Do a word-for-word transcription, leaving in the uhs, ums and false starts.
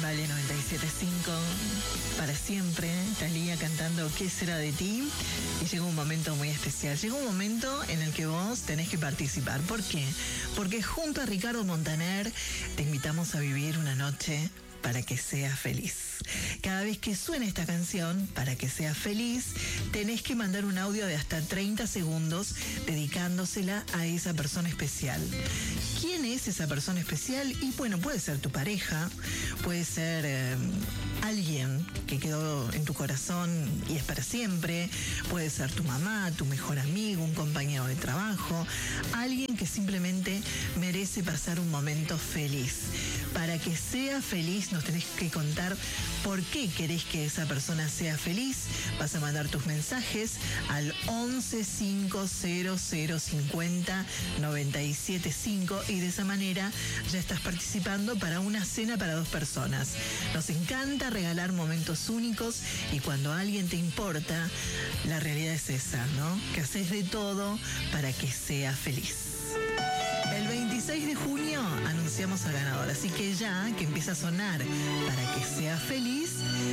Vale noventa y siete punto cinco, para siempre, Thalía cantando ¿Qué será de ti? Y llega un momento muy especial, llega un momento en el que vos tenés que participar. ¿Por qué? Porque junto a Ricardo Montaner te invitamos a vivir una noche para que seas feliz. Cada vez que suene esta canción, para que seas feliz, tenés que mandar un audio de hasta treinta segundos dedicándosela a esa persona especial. ¿Quién es esa persona especial? Y bueno, puede ser tu pareja, puede ser eh, alguien que quedó en tu corazón y es para siempre, puede ser tu mamá, tu mejor amigo, un compañero de trabajo, alguien que simplemente merece pasar un momento feliz. Para que sea feliz nos tenés que contar por qué querés que esa persona sea feliz. Vas a mandar tus mensajes al once cinco cero cero cincuenta noventa y siete cinco y de esa manera ya estás participando para una cena para dos personas. Nos encanta regalar momentos únicos y cuando a alguien te importa, la realidad es esa, ¿no? Que haces de todo para que sea feliz. El veintiséis de junio anunciamos al ganador, así que ya que empieza a sonar para que sea feliz,